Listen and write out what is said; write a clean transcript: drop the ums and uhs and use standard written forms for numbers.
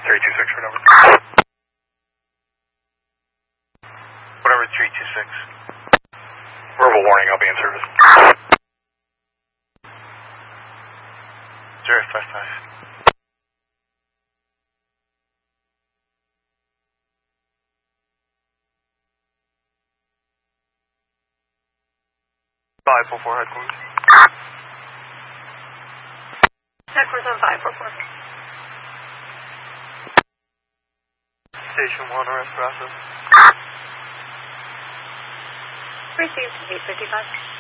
326 for number. Whatever, 326. Verbal warning, I'll be in service. 055. 544 headquarters. Headquarters on 544. Station 1, arrest process. Received 855.